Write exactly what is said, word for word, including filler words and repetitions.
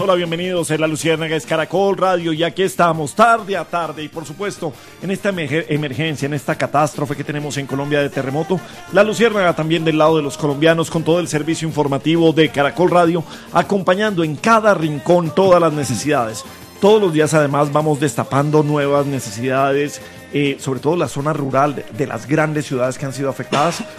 hola, bienvenidos. En La Luciérnaga es Caracol Radio y aquí estamos tarde a tarde y por supuesto en esta emer- emergencia, en esta catástrofe que tenemos en Colombia de terremoto. La Luciérnaga también del lado de los colombianos con todo el servicio informativo de Caracol Radio, acompañando en cada rincón todas las necesidades. Todos los días además vamos destapando nuevas necesidades, eh, sobre todo la zona rural de, de las grandes ciudades que han sido afectadas,